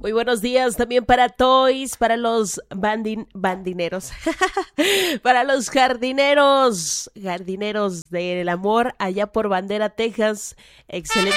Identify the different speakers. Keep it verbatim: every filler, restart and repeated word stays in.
Speaker 1: Muy buenos días también para Toys, para los bandin, bandineros, para los jardineros, jardineros del amor allá por Bandera, Texas. Excelente.